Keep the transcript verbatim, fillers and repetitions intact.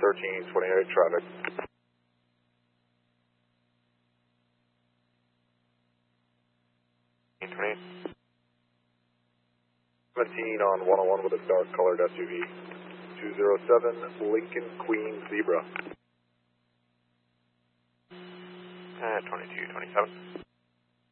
thirteen twenty-eight traffic. twenty-eight. seventeen on one oh one with a dark colored S U V. two oh seven Lincoln Queen Zebra. Uh, twenty-two twenty-seven.